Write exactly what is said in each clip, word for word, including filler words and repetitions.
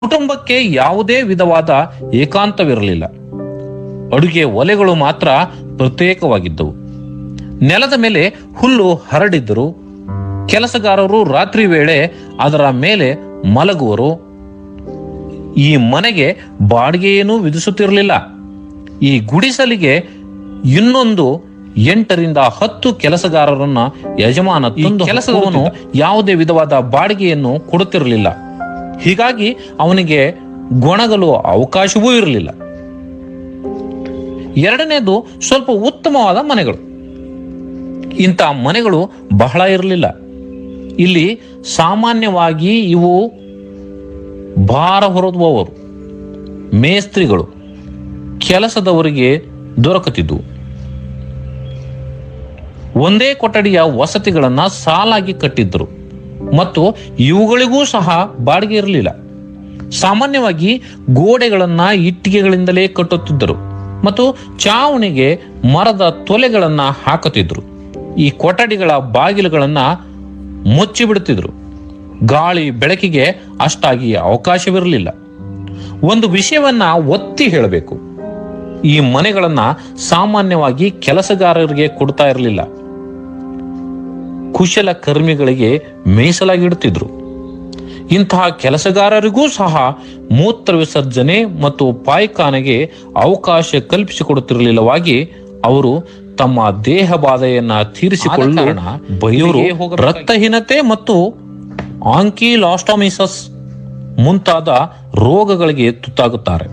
ಕುಟುಂಬಕ್ಕೆ ಯಾವುದೇ ವಿಧವಾದ ಏಕಾಂತವಿರಲಿಲ್ಲ. ಅಡುಗೆ ಒಲೆಗಳು ಮಾತ್ರ ಪ್ರತ್ಯೇಕವಾಗಿದ್ದವು. ನೆಲದ ಮೇಲೆ ಹುಲ್ಲು ಹರಡಿದ್ದರು. ಕೆಲಸಗಾರರು ರಾತ್ರಿ ವೇಳೆ ಅದರ ಮೇಲೆ ಮಲಗುವರು. ಈ ಮನೆಗೆ ಬಾಡಿಗೆಯೇನೂ ವಿಧಿಸುತ್ತಿರಲಿಲ್ಲ. ಈ ಗುಡಿಸಲಿಗೆ ಇನ್ನೊಂದು ಎಂಟರಿಂದ ಹತ್ತು ಕೆಲಸಗಾರರನ್ನ ಯಜಮಾನ ತಂದು ಕೆಲಸದವನು ಯಾವುದೇ ವಿಧವಾದ ಬಾಡಿಗೆಯನ್ನು ಕೊಡುತ್ತಿರಲಿಲ್ಲ. ಹೀಗಾಗಿ ಅವನಿಗೆ ಗೊಣಗಲು ಅವಕಾಶವೂ ಇರಲಿಲ್ಲ. ಎರಡನೇದು ಸ್ವಲ್ಪ ಉತ್ತಮವಾದ ಮನೆಗಳು. ಇಂಥ ಮನೆಗಳು ಬಹಳ ಇರಲಿಲ್ಲ. ಇಲ್ಲಿ ಸಾಮಾನ್ಯವಾಗಿ ಇವು ಭಾರ ಹೊರುವವರು, ಮೇಸ್ತ್ರಿಗಳು, ಕೆಲಸದವರಿಗೆ ದೊರಕುತ್ತಿದ್ದವು. ಒಂದೇ ಕೊಠಡಿಯ ವಸತಿಗಳನ್ನ ಸಾಲಾಗಿ ಕಟ್ಟಿದ್ದರು ಮತ್ತು ಇವುಗಳಿಗೂ ಸಹ ಬಾಡಿಗೆ ಇರಲಿಲ್ಲ. ಸಾಮಾನ್ಯವಾಗಿ ಗೋಡೆಗಳನ್ನ ಇಟ್ಟಿಗೆಗಳಿಂದಲೇ ಕಟ್ಟುತ್ತಿದ್ದರು ಮತ್ತು ಚಾವಣಿಗೆ ಮರದ ತೊಲೆಗಳನ್ನ ಹಾಕುತ್ತಿದ್ದರು. ಈ ಕೊಠಡಿಗಳ ಬಾಗಿಲುಗಳನ್ನ ಮುಚ್ಚಿಬಿಡುತ್ತಿದ್ರು. ಗಾಳಿ ಬೆಳಕಿಗೆ ಅಷ್ಟಾಗಿ ಅವಕಾಶವಿರಲಿಲ್ಲ. ಒಂದು ವಿಷಯವನ್ನ ಒತ್ತಿ ಹೇಳಬೇಕು. ಈ ಮನೆಗಳನ್ನ ಸಾಮಾನ್ಯವಾಗಿ ಕೆಲಸಗಾರರಿಗೆ ಕೊಡ್ತಾ ಇರಲಿಲ್ಲ, ಕುಶಲ ಕರ್ಮಿಗಳಿಗೆ ಮೀಸಲಾಗಿಡುತ್ತಿದ್ರು. ಇಂತಹ ಕೆಲಸಗಾರರಿಗೂ ಸಹ ಮೂತ್ರ ವಿಸರ್ಜನೆ ಮತ್ತು ಪಾಯ್ಖಾನೆಗೆ ಅವಕಾಶ ಕಲ್ಪಿಸಿಕೊಡುತ್ತಿರಲಿಲ್ಲವಾಗಿ ಅವರು ತಮ್ಮ ದೇಹ ಬಾಧೆಯನ್ನ ತೀರಿಸಿಕೊಳ್ಳಲು ಬಯರು, ರಕ್ತಹೀನತೆ ಮತ್ತು ಆಂಕಿಲಾಸ್ಟೋಮಿಸಸ್ ಮುಂತಾದ ರೋಗಗಳಿಗೆ ತುತ್ತಾಗುತ್ತಾರೆ.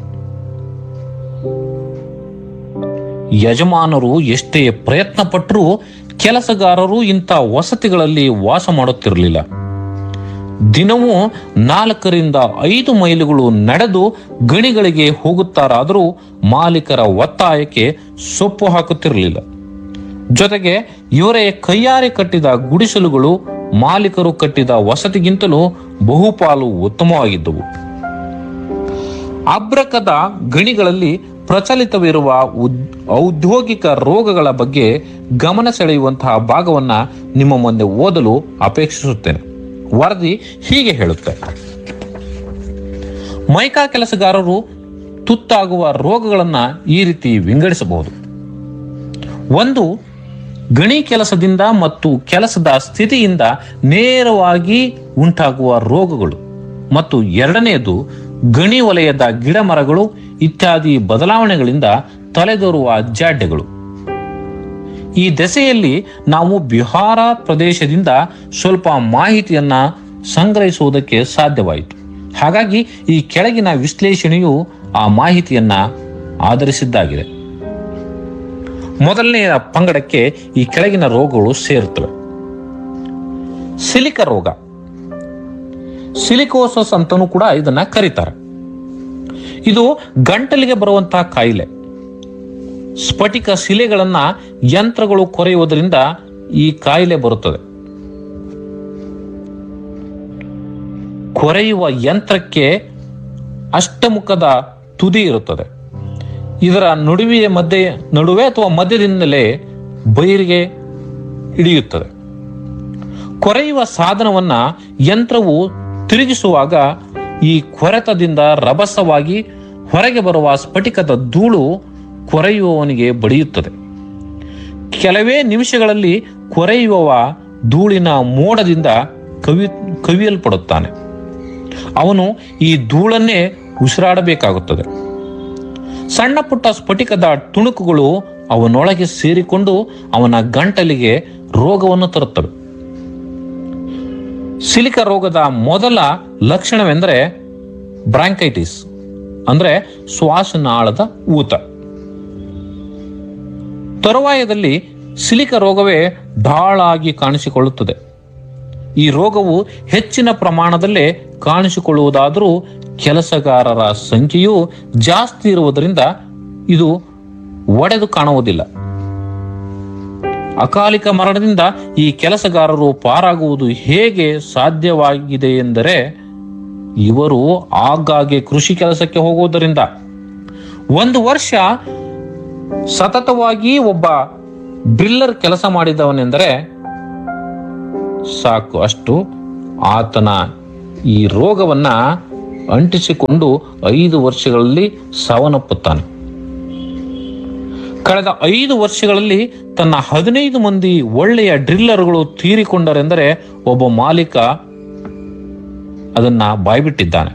ಯಜಮಾನರು ಎಷ್ಟೇ ಪ್ರಯತ್ನ ಪಟ್ಟರೂ ಕೆಲಸಗಾರರು ಇಂಥ ವಸತಿಗಳಲ್ಲಿ ವಾಸ ಮಾಡುತ್ತಿರಲಿಲ್ಲ. ದಿನವೂ ನಾಲ್ಕರಿಂದ ಐದು ಮೈಲುಗಳು ನಡೆದು ಗಣಿಗಳಿಗೆ ಹೋಗುತ್ತಾರಾದರೂ ಮಾಲೀಕರ ಒತ್ತಾಯಕ್ಕೆ ಸೊಪ್ಪು ಹಾಕುತ್ತಿರಲಿಲ್ಲ. ಜೊತೆಗೆ ಇವರೇ ಕೈಯಾರೆ ಕಟ್ಟಿದ ಗುಡಿಸಲುಗಳು ಮಾಲೀಕರು ಕಟ್ಟಿದ ವಸತಿಗಿಂತಲೂ ಬಹುಪಾಲು ಉತ್ತಮವಾಗಿದ್ದವು. ಅಬ್ರಕದ ಗಣಿಗಳಲ್ಲಿ ಪ್ರಚಲಿತವಿರುವ ಔದ್ಯೋಗಿಕ ರೋಗಗಳ ಬಗ್ಗೆ ಗಮನ ಸೆಳೆಯುವಂತಹ ಭಾಗವನ್ನ ನಿಮ್ಮ ಮುಂದೆ ಓದಲು ಅಪೇಕ್ಷಿಸುತ್ತೇನೆ. ವರದಿ ಹೀಗೆ ಹೇಳುತ್ತೆ: ಮೈಕಾ ಕೆಲಸಗಾರರು ತುತ್ತಾಗುವ ರೋಗಗಳನ್ನ ಈ ರೀತಿ ವಿಂಗಡಿಸಬಹುದು. ಒಂದು, ಗಣಿ ಕೆಲಸದಿಂದ ಮತ್ತು ಕೆಲಸದ ಸ್ಥಿತಿಯಿಂದ ನೇರವಾಗಿ ಉಂಟಾಗುವ ರೋಗಗಳು. ಮತ್ತು ಎರಡನೆಯದು, ಗಣಿ ವಲಯದ ಗಿಡ ಮರಗಳು ಇತ್ಯಾದಿ ಬದಲಾವಣೆಗಳಿಂದ ತಲೆದೋರುವ ಜಾಡ್ಯಗಳು. ಈ ದೆಸೆಯಲ್ಲಿ ನಾವು ಬಿಹಾರ ಪ್ರದೇಶದಿಂದ ಸ್ವಲ್ಪ ಮಾಹಿತಿಯನ್ನ ಸಂಗ್ರಹಿಸುವುದಕ್ಕೆ ಸಾಧ್ಯವಾಯಿತು. ಹಾಗಾಗಿ ಈ ಕೆಳಗಿನ ವಿಶ್ಲೇಷಣೆಯು ಆ ಮಾಹಿತಿಯನ್ನ ಆಧರಿಸಿದ್ದಾಗಿದೆ. ಮೊದಲನೆಯ ಪಂಗಡಕ್ಕೆ ಈ ಕೆಳಗಿನ ರೋಗಗಳು ಸೇರುತ್ತವೆ. ಸಿಲಿಕ ರೋಗ, ಸಿಲಿಕೋಸಸ್ ಅಂತಲೂ ಕೂಡ ಇದನ್ನ ಕರೀತಾರೆ. ಇದು ಗಂಟಲಿಗೆ ಬರುವಂತಹ ಕಾಯಿಲೆ. ಸ್ಫಟಿಕ ಶಿಲೆಗಳನ್ನ ಯಂತ್ರಗಳು ಕೊರೆಯುವುದರಿಂದ ಈ ಕಾಯಿಲೆ ಬರುತ್ತದೆ. ಕೊರೆಯುವ ಯಂತ್ರಕ್ಕೆ ಅಷ್ಟಮುಖದ ತುದಿ ಇರುತ್ತದೆ. ಇದರ ನಡುವೆ ಮಧ್ಯೆ ನಡುವೆ ಅಥವಾ ಮಧ್ಯದಿಂದಲೇ ಬೈರಿಗೆ ಹಿಡಿಯುತ್ತದೆ. ಕೊರೆಯುವ ಸಾಧನವನ್ನ ಯಂತ್ರವು ತಿರುಗಿಸುವಾಗ ಈ ಕೊರೆತದಿಂದ ರಭಸವಾಗಿ ಹೊರಗೆ ಬರುವ ಸ್ಫಟಿಕದ ಧೂಳು ಕೊರೆಯುವವನಿಗೆ ಬಡಿಯುತ್ತದೆ. ಕೆಲವೇ ನಿಮಿಷಗಳಲ್ಲಿ ಕೊರೆಯುವವ ಧೂಳಿನ ಮೋಡದಿಂದ ಕವಿ ಕವಿಯಲ್ಪಡುತ್ತಾನೆ. ಅವನು ಈ ಧೂಳನ್ನೇ ಉಸಿರಾಡಬೇಕಾಗುತ್ತದೆ. ಸಣ್ಣ ಪುಟ್ಟ ಸ್ಫಟಿಕದ ತುಣುಕುಗಳು ಅವನೊಳಗೆ ಸೇರಿಕೊಂಡು ಅವನ ಗಂಟಲಿಗೆ ರೋಗವನ್ನು ತರುತ್ತವೆ. ಸಿಲಿಕ ರೋಗದ ಮೊದಲ ಲಕ್ಷಣವೆಂದರೆ ಬ್ರಾಂಕೈಟಿಸ್, ಅಂದ್ರೆ ಶ್ವಾಸನಾಳದ ಊತ. ತರುವಾಯದಲ್ಲಿ ಸಿಲಿಕ ರೋಗವೇ ಢಾಳಾಗಿ ಕಾಣಿಸಿಕೊಳ್ಳುತ್ತದೆ. ಈ ರೋಗವು ಹೆಚ್ಚಿನ ಪ್ರಮಾಣದಲ್ಲೇ ಕಾಣಿಸಿಕೊಳ್ಳುವುದಾದರೂ ಕೆಲಸಗಾರರ ಸಂಖ್ಯೆಯೂ ಜಾಸ್ತಿ ಇರುವುದರಿಂದ ಇದು ಒಡೆದು ಕಾಣುವುದಿಲ್ಲ. ಅಕಾಲಿಕ ಮರಣದಿಂದ ಈ ಕೆಲಸಗಾರರು ಪಾರಾಗುವುದು ಹೇಗೆ ಸಾಧ್ಯವಾಗಿದೆ ಎಂದರೆ ಇವರು ಆಗಾಗ್ಗೆ ಕೃಷಿ ಕೆಲಸಕ್ಕೆ ಹೋಗುವುದರಿಂದ. ಒಂದು ವರ್ಷ ಸತತವಾಗಿ ಒಬ್ಬ ಡ್ರಿಲ್ಲರ್ ಕೆಲಸ ಮಾಡಿದವನೆಂದರೆ ಸಾಕು, ಅಷ್ಟು ಆತನ ಈ ರೋಗವನ್ನ ಅಂಟಿಸಿಕೊಂಡು ಐದು ವರ್ಷಗಳಲ್ಲಿ ಸಾವನ್ನಪ್ಪುತ್ತಾನೆ. ಕಳೆದ ಐದು ವರ್ಷಗಳಲ್ಲಿ ತನ್ನ ಹದಿನೈದು ಮಂದಿ ಒಳ್ಳೆಯ ಡ್ರಿಲ್ಲರ್ಗಳು ತೀರಿಕೊಂಡರೆಂದರೆ ಒಬ್ಬ ಮಾಲೀಕ ಅದನ್ನ ಬಾಯ್ಬಿಟ್ಟಿದ್ದಾನೆ.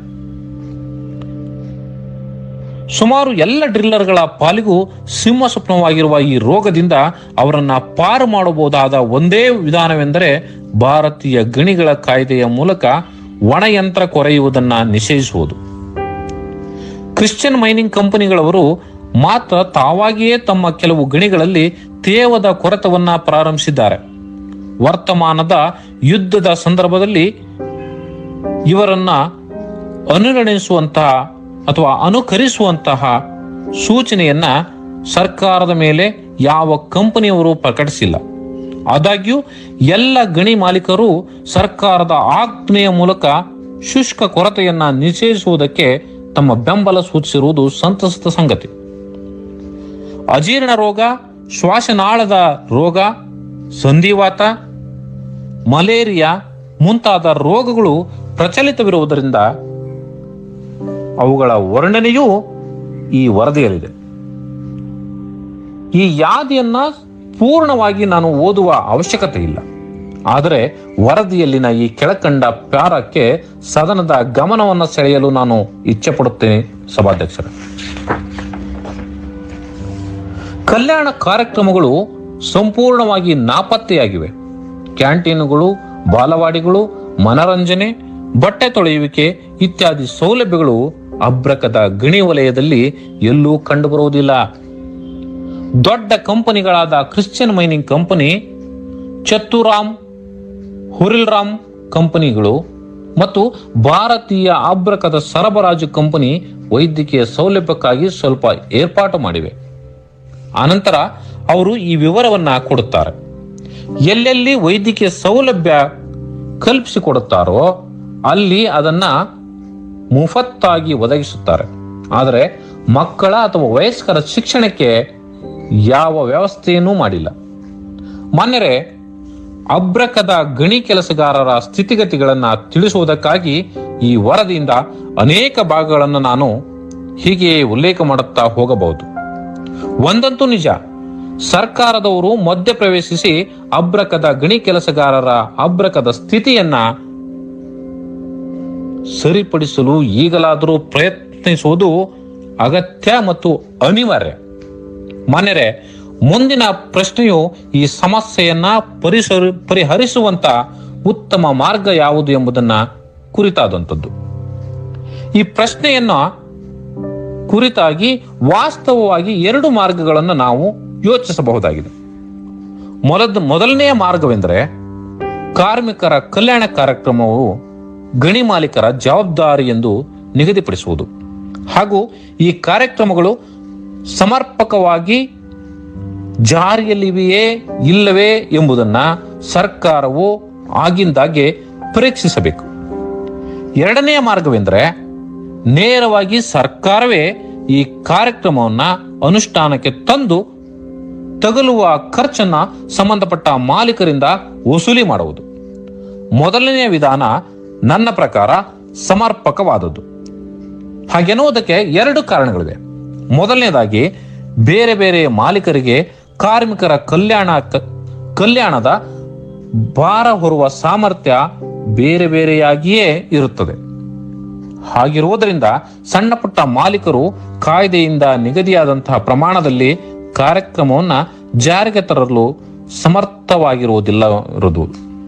ಸುಮಾರು ಎಲ್ಲ ಡ್ರಿಲ್ಲರ್ಗಳ ಪಾಲಿಗೂ ಸಿಂಹ ಸ್ವಪ್ನವಾಗಿರುವ ಈ ರೋಗದಿಂದ ಅವರನ್ನ ಪಾರು ಮಾಡಬಹುದಾದ ಒಂದೇ ವಿಧಾನವೆಂದರೆ ಭಾರತೀಯ ಗಣಿಗಳ ಕಾಯ್ದೆಯ ಮೂಲಕ ಒಣಯಂತ್ರ ಕೊರೆಯುವುದನ್ನು ನಿಷೇಧಿಸುವುದು. ಕ್ರಿಶ್ಚಿಯನ್ ಮೈನಿಂಗ್ ಕಂಪನಿಗಳವರು ಮಾತ್ರ ತಾವಾಗಿಯೇ ತಮ್ಮ ಕೆಲವು ಗಣಿಗಳಲ್ಲಿ ತೇವದ ಕೊರೆತವನ್ನ ಪ್ರಾರಂಭಿಸಿದ್ದಾರೆ. ವರ್ತಮಾನದ ಯುದ್ಧದ ಸಂದರ್ಭದಲ್ಲಿ ಇವರನ್ನ ಅನುಗಣಿಸುವಂತಹ ಅಥವಾ ಅನುಕರಿಸುವಂತಹ ಸೂಚನೆಯನ್ನ ಸರ್ಕಾರದ ಮೇಲೆ ಯಾವ ಕಂಪನಿಯವರು ಪ್ರಕಟಿಸಿಲ್ಲ. ಆದಾಗ್ಯೂ ಎಲ್ಲ ಗಣಿ ಮಾಲೀಕರು ಸರ್ಕಾರದ ಆಜ್ಞೆಯ ಮೂಲಕ ಶುಷ್ಕ ಕೊರತೆಯನ್ನ ನಿಷೇಧಿಸುವುದಕ್ಕೆ ತಮ್ಮ ಬೆಂಬಲ ಸೂಚಿಸಿರುವುದು ಸಂತಸದ ಸಂಗತಿ. ಅಜೀರ್ಣ ರೋಗ, ಶ್ವಾಸನಾಳದ ರೋಗ, ಸಂಧಿವಾತ, ಮಲೇರಿಯಾ ಮುಂತಾದ ರೋಗಗಳು ಪ್ರಚಲಿತವಿರುವುದರಿಂದ ಅವುಗಳ ವರ್ಣನೆಯೂ ಈ ವರದಿಯಲ್ಲಿದೆ. ಈ ಯಾದಿಯನ್ನ ಪೂರ್ಣವಾಗಿ ನಾನು ಓದುವ ಅವಶ್ಯಕತೆ ಇಲ್ಲ. ಆದರೆ ವರದಿಯಲ್ಲಿನ ಈ ಕೆಳಕಂಡ ಪ್ಯಾರಕ್ಕೆ ಸದನದ ಗಮನವನ್ನು ಸೆಳೆಯಲು ನಾನು ಇಚ್ಛೆ ಪಡುತ್ತೇನೆ. ಸಭಾಧ್ಯಕ್ಷರ, ಕಲ್ಯಾಣ ಕಾರ್ಯಕ್ರಮಗಳು ಸಂಪೂರ್ಣವಾಗಿ ನಾಪತ್ತೆಯಾಗಿವೆ. ಕ್ಯಾಂಟೀನುಗಳು, ಬಾಲವಾಡಿಗಳು, ಮನರಂಜನೆ, ಬಟ್ಟೆ ತೊಳೆಯುವಿಕೆ ಇತ್ಯಾದಿ ಸೌಲಭ್ಯಗಳು ಅಬ್ರಕದ ಗಣಿ ವಲಯದಲ್ಲಿ ಎಲ್ಲೂ ಕಂಡುಬರುವುದಿಲ್ಲ. ದೊಡ್ಡ ಕಂಪನಿಗಳಾದ ಕ್ರಿಶ್ಚಿಯನ್ ಮೈನಿಂಗ್ ಕಂಪನಿ, ಚತ್ತುರಾಮ್, ಹುರಿಲ್ರಾಮ್ ಕಂಪನಿಗಳು ಮತ್ತು ಭಾರತೀಯ ಅಬ್ರಕದ ಸರಬರಾಜು ಕಂಪನಿ ವೈದ್ಯಕೀಯ ಸೌಲಭ್ಯಕ್ಕಾಗಿ ಸ್ವಲ್ಪ ಏರ್ಪಾಟು ಮಾಡಿವೆ. ಆನಂತರ ಅವರು ಈ ವಿವರವನ್ನ ಕೊಡುತ್ತಾರೆ. ಎಲ್ಲೆಲ್ಲಿ ವೈದ್ಯಕೀಯ ಸೌಲಭ್ಯ ಕಲ್ಪಿಸಿಕೊಡುತ್ತಾರೋ ಅಲ್ಲಿ ಅದನ್ನ ಮುಫತ್ತಾಗಿ ಒದಗಿಸುತ್ತಾರೆ. ಆದರೆ ಮಕ್ಕಳ ಅಥವಾ ವಯಸ್ಕರ ಶಿಕ್ಷಣಕ್ಕೆ ಯಾವ ವ್ಯವಸ್ಥೆಯನ್ನೂ ಮಾಡಿಲ್ಲ. ಮಾನ್ಯರೇ, ಅಬ್ರಕದ ಗಣಿ ಕೆಲಸಗಾರರ ಸ್ಥಿತಿಗತಿಗಳನ್ನು ತಿಳಿಸುವುದಕ್ಕಾಗಿ ಈ ವರದಿಯಿಂದ ಅನೇಕ ಭಾಗಗಳನ್ನು ನಾನು ಹೀಗೆ ಉಲ್ಲೇಖ ಮಾಡುತ್ತಾ ಹೋಗಬಹುದು. ಒಂದಂತೂ ನಿಜ, ಸರ್ಕಾರದವರು ಮಧ್ಯ ಪ್ರವೇಶಿಸಿ ಅಬ್ರಕದ ಗಣಿ ಕೆಲಸಗಾರರ ಅಬ್ರಕದ ಸ್ಥಿತಿಯನ್ನ ಸರಿಪಡಿಸಲು ಈಗಲಾದರೂ ಪ್ರಯತ್ನಿಸುವುದು ಅಗತ್ಯ ಮತ್ತು ಅನಿವಾರ್ಯ. ಮಾನ್ಯರೇ, ಮುಂದಿನ ಪ್ರಶ್ನೆಯು ಈ ಸಮಸ್ಯೆಯನ್ನ ಪರಿಸರ ಪರಿಹರಿಸುವಂತ ಉತ್ತಮ ಮಾರ್ಗ ಯಾವುದು ಎಂಬುದನ್ನ ಕುರಿತಾದಂಥದ್ದು. ಈ ಪ್ರಶ್ನೆಯನ್ನ ಕುರಿತಾಗಿ ವಾಸ್ತವವಾಗಿ ಎರಡು ಮಾರ್ಗಗಳನ್ನು ನಾವು ಯೋಚಿಸಬಹುದಾಗಿದೆ. ಮೊದಲ ಮೊದಲನೆಯ ಮಾರ್ಗವೆಂದರೆ ಕಾರ್ಮಿಕರ ಕಲ್ಯಾಣ ಕಾರ್ಯಕ್ರಮವು ಗಣಿ ಮಾಲೀಕರ ಜವಾಬ್ದಾರಿ ಎಂದು ನಿಗದಿಪಡಿಸುವುದು ಹಾಗೂ ಈ ಕಾರ್ಯಕ್ರಮಗಳು ಸಮರ್ಪಕವಾಗಿ ಜಾರಿಯಲ್ಲಿವೆಯೇ ಇಲ್ಲವೇ ಎಂಬುದನ್ನ ಸರ್ಕಾರವು ಆಗಿಂದಾಗೆ ಪರೀಕ್ಷಿಸಬೇಕು. ಎರಡನೆಯ ಮಾರ್ಗವೆಂದರೆ ನೇರವಾಗಿ ಸರ್ಕಾರವೇ ಈ ಕಾರ್ಯಕ್ರಮವನ್ನ ಅನುಷ್ಠಾನಕ್ಕೆ ತಂದು ತಗಲುವ ಖರ್ಚನ್ನ ಸಂಬಂಧಪಟ್ಟ ಮಾಲೀಕರಿಂದ ವಸೂಲಿ ಮಾಡುವುದು. ಮೊದಲನೆಯ ವಿಧಾನ ನನ್ನ ಪ್ರಕಾರ ಸಮರ್ಪಕವಾದದ್ದು. ಹಾಗೆನ್ನುವುದಕ್ಕೆ ಎರಡು ಕಾರಣಗಳಿವೆ. ಮೊದಲನೇದಾಗಿ, ಬೇರೆ ಬೇರೆ ಮಾಲೀಕರಿಗೆ ಕಾರ್ಮಿಕರ ಕಲ್ಯಾಣ ಕಲ್ಯಾಣದ ಭಾರ ಹೊರುವ ಸಾಮರ್ಥ್ಯ ಬೇರೆ ಬೇರೆಯಾಗಿಯೇ ಇರುತ್ತದೆ. ಹಾಗಿರುವುದರಿಂದ ಸಣ್ಣ ಪುಟ್ಟ ಮಾಲೀಕರು ಕಾಯ್ದೆಯಿಂದ ನಿಗದಿಯಾದಂತಹ ಪ್ರಮಾಣದಲ್ಲಿ ಕಾರ್ಯಕ್ರಮವನ್ನು ಜಾರಿಗೆ ತರಲು ಸಮರ್ಥವಾಗಿರುವುದಿಲ್ಲ ಇರುವುದು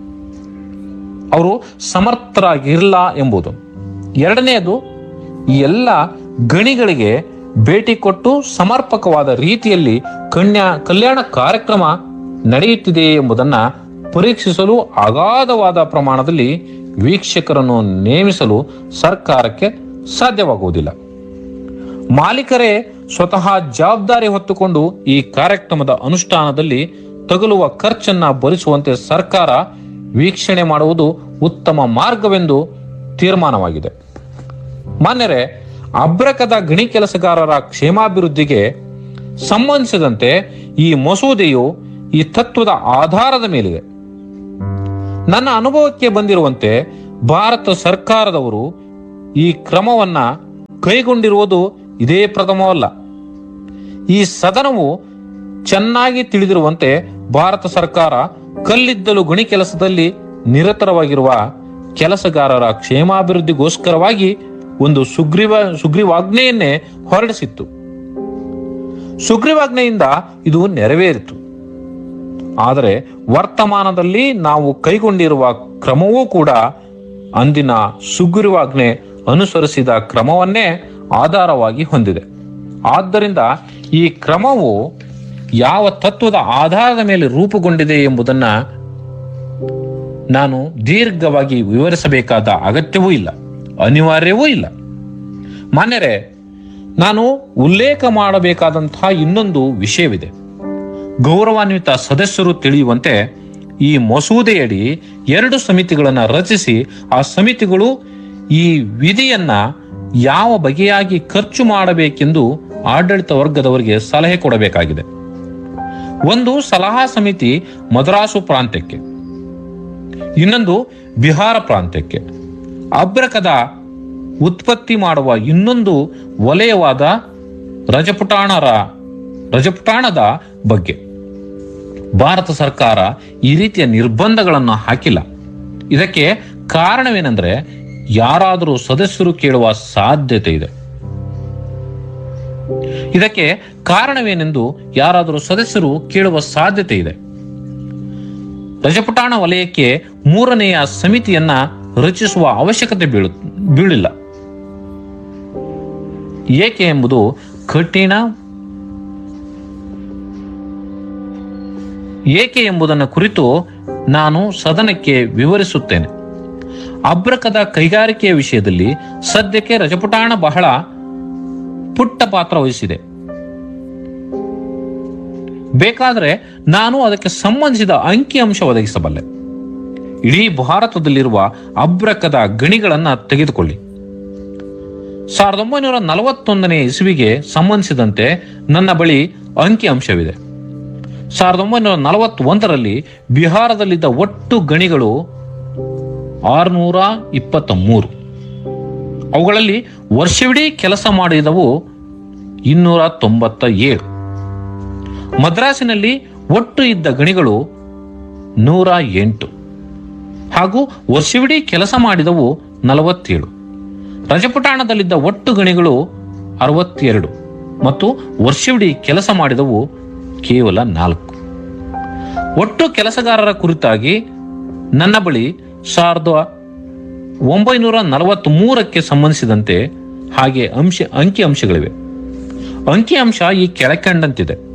ಅವರು ಸಮರ್ಥರಾಗಿರಲ್ಲ ಎಂಬುದು. ಎರಡನೆಯದು, ಈ ಎಲ್ಲ ಗಣಿಗಳಿಗೆ ಭೇಟಿ ಕೊಟ್ಟು ಸಮರ್ಪಕವಾದ ರೀತಿಯಲ್ಲಿ ಕನ್ಯಾ ಕಲ್ಯಾಣ ಕಾರ್ಯಕ್ರಮ ನಡೆಯುತ್ತಿದೆ ಎಂಬುದನ್ನು ಪರೀಕ್ಷಿಸಲು ಅಗಾಧವಾದ ಪ್ರಮಾಣದಲ್ಲಿ ವೀಕ್ಷಕರನ್ನು ನೇಮಿಸಲು ಸರ್ಕಾರಕ್ಕೆ ಸಾಧ್ಯವಾಗುವುದಿಲ್ಲ. ಮಾಲೀಕರೇ ಸ್ವತಃ ಜವಾಬ್ದಾರಿ ಹೊತ್ತುಕೊಂಡು ಈ ಕಾರ್ಯಕ್ರಮದ ಅನುಷ್ಠಾನದಲ್ಲಿ ತಗುಲುವ ಖರ್ಚನ್ನ ಭರಿಸುವಂತೆ ಸರ್ಕಾರ ವೀಕ್ಷಣೆ ಮಾಡುವುದು ಉತ್ತಮ ಮಾರ್ಗವೆಂದು ತೀರ್ಮಾನವಾಗಿದೆ. ಮಾನ್ಯರೇ, ಅಬ್ರಕದ ಗಣಿ ಕೆಲಸಗಾರರ ಕ್ಷೇಮಾಭಿವೃದ್ಧಿಗೆ ಸಂಬಂಧಿಸಿದಂತೆ ಈ ಮಸೂದೆಯು ಈ ತತ್ವದ ಆಧಾರದ ಮೇಲಿದೆ. ನನ್ನ ಅನುಭವಕ್ಕೆ ಬಂದಿರುವಂತೆ ಭಾರತ ಸರ್ಕಾರದವರು ಈ ಕ್ರಮವನ್ನ ಕೈಗೊಂಡಿರುವುದು ಇದೇ ಪ್ರಥಮವಲ್ಲ. ಈ ಸದನವು ಚೆನ್ನಾಗಿ ತಿಳಿದಿರುವಂತೆ ಭಾರತ ಸರ್ಕಾರ ಕಲ್ಲಿದ್ದಲು ಗಣಿ ಕೆಲಸದಲ್ಲಿ ನಿರತರವಾಗಿರುವ ಕೆಲಸಗಾರರ ಕ್ಷೇಮಾಭಿವೃದ್ಧಿಗೋಸ್ಕರವಾಗಿ ಒಂದು ಸುಗ್ರೀವ ಸುಗ್ರೀವಾಜ್ಞೆಯನ್ನೇ ಹೊರಡಿಸಿತ್ತು. ಸುಗ್ರೀವಾಜ್ಞೆಯಿಂದ ಇದು ನೆರವೇರಿತು. ಆದರೆ ವರ್ತಮಾನದಲ್ಲಿ ನಾವು ಕೈಗೊಂಡಿರುವ ಕ್ರಮವೂ ಕೂಡ ಅಂದಿನ ಸುಗ್ರೀವಾಜ್ಞೆ ಅನುಸರಿಸಿದ ಕ್ರಮವನ್ನೇ ಆಧಾರವಾಗಿ ಹೊಂದಿದೆ. ಆದ್ದರಿಂದ ಈ ಕ್ರಮವು ಯಾವ ತತ್ವದ ಆಧಾರದ ಮೇಲೆ ರೂಪುಗೊಂಡಿದೆ ಎಂಬುದನ್ನು ನಾನು ದೀರ್ಘವಾಗಿ ವಿವರಿಸಬೇಕಾದ ಅಗತ್ಯವೂ ಇಲ್ಲ, ಅನಿವಾರ್ಯವೂ ಇಲ್ಲ. ಮಾನ್ಯರೇ, ನಾನು ಉಲ್ಲೇಖ ಮಾಡಬೇಕಾದಂತಹ ಇನ್ನೊಂದು ವಿಷಯವಿದೆ. ಗೌರವಾನ್ವಿತ ಸದಸ್ಯರು ತಿಳಿಯುವಂತೆ ಈ ಮಸೂದೆಯಡಿ ಎರಡು ಸಮಿತಿಗಳನ್ನು ರಚಿಸಿ ಆ ಸಮಿತಿಗಳು ಈ ವಿಧಿಯನ್ನ ಯಾವ ಬಗೆಯಾಗಿ ಖರ್ಚು ಮಾಡಬೇಕೆಂದು ಆಡಳಿತ ವರ್ಗದವರಿಗೆ ಸಲಹೆ ಕೊಡಬೇಕಾಗಿದೆ. ಒಂದು ಸಲಹಾ ಸಮಿತಿ ಮದ್ರಾಸು ಪ್ರಾಂತ್ಯಕ್ಕೆ, ಇನ್ನೊಂದು ಬಿಹಾರ ಪ್ರಾಂತ್ಯಕ್ಕೆ, ಅಬ್ರಕದ ಉತ್ಪತ್ತಿ ಮಾಡುವ ಇನ್ನೊಂದು ವಲಯವಾದ ರಜಪುಟಾಣರ ರಜಪುಟಾಣದ ಬಗ್ಗೆ. ಭಾರತ ಸರ್ಕಾರ ಈ ರೀತಿಯ ನಿರ್ಬಂಧಗಳನ್ನು ಹಾಕಿಲ್ಲ. ಇದಕ್ಕೆ ಕಾರಣವೇನೆಂದರೆ ಯಾರಾದರೂ ಸದಸ್ಯರು ಕೇಳುವ ಸಾಧ್ಯತೆ ಇದೆ. ಇದಕ್ಕೆ ಕಾರಣವೇನೆಂದು ಯಾರಾದರೂ ಸದಸ್ಯರು ಕೇಳುವ ಸಾಧ್ಯತೆ ಇದೆ. ರಜಪುಟಾಣ ವಲಯಕ್ಕೆ ಮೂರನೆಯ ಸಮಿತಿಯನ್ನ ರಚಿಸುವ ಅವಶ್ಯಕತೆ ಬೀಳು ಬೀಳಿಲ್ಲ ಏಕೆ ಎಂಬುದು ಕಠಿಣ ಏಕೆ ಎಂಬುದನ್ನು ಕುರಿತು ನಾನು ಸದನಕ್ಕೆ ವಿವರಿಸುತ್ತೇನೆ. ಅಬ್ರಕದ ಕೈಗಾರಿಕೆಯ ವಿಷಯದಲ್ಲಿ ಸದ್ಯಕ್ಕೆ ರಜಪುಟಾಣ ಬಹಳ ಪುಟ್ಟ ಪಾತ್ರ ವಹಿಸಿದೆ. ಬೇಕಾದರೆ ನಾನು ಅದಕ್ಕೆ ಸಂಬಂಧಿಸಿದ ಅಂಕಿಅಂಶ ಒದಗಿಸಬಲ್ಲೆ. ಇಡೀ ಭಾರತದಲ್ಲಿರುವ ಅಬ್ರಕದ ಗಣಿಗಳನ್ನು ತೆಗೆದುಕೊಳ್ಳಿ. ಸಾವಿರದ ಒಂಬೈನೂರ ನಲವತ್ತೊಂದನೇ ಇಸುವಿಗೆ ಸಂಬಂಧಿಸಿದಂತೆ ನನ್ನ ಬಳಿ ಅಂಕಿಅಂಶವಿದೆ. ಸಾವಿರದ ಒಂಬೈನೂರ ನಲವತ್ತೊಂದರಲ್ಲಿ ಬಿಹಾರದಲ್ಲಿದ್ದ ಒಟ್ಟು ಗಣಿಗಳು ಆರುನೂರ ಇಪ್ಪತ್ತ ಮೂರು. ಅವುಗಳಲ್ಲಿ ವರ್ಷವಿಡೀ ಕೆಲಸ ಮಾಡಿದವು ಇನ್ನೂರ ತೊಂಬತ್ತ ಏಳು. ಮದ್ರಾಸಿನಲ್ಲಿ ಒಟ್ಟು ಇದ್ದ ಗಣಿಗಳು ನೂರ ಎಂಟು ಹಾಗೂ ವರ್ಷವಿಡೀ ಕೆಲಸ ಮಾಡಿದವು ನಲವತ್ತೇಳು. ರಜಪುಟಾಣದಲ್ಲಿದ್ದ ಒಟ್ಟು ಗಣಿಗಳು ಅರವತ್ತೆರಡು ಮತ್ತು ವರ್ಷವಿಡೀ ಕೆಲಸ ಮಾಡಿದವು ಕೇವಲ ನಾಲ್ಕು. ಒಟ್ಟು ಕೆಲಸಗಾರರ ಕುರಿತಾಗಿ ನನ್ನ ಬಳಿ ಸಾವಿರದ ಒಂಬೈನೂರ ನಲವತ್ತ್ ಮೂರಕ್ಕೆ ಸಂಬಂಧಿಸಿದಂತೆ ಹಾಗೆ ಅಂಶ ಅಂಕಿ ಅಂಶಗಳಿವೆ. ಅಂಕಿಅಂಶ ಈ ಕೆಳಕಂಡಂತಿದೆ.